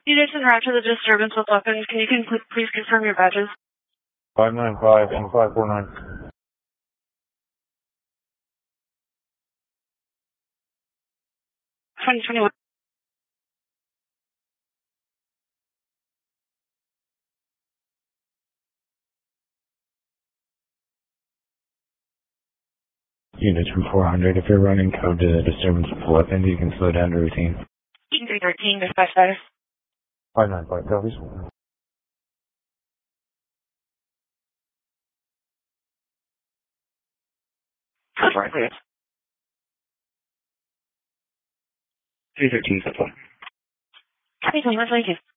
Units en route to the disturbance with weapons. Can you please confirm your badges? 595 and 549. 2021. Units from 400, if you're running code to the disturbance with weapons, you can slow down to routine. Eaton 313, dispatch status. 595 copies. Code for it, please. 313, so far. 2021, thank you.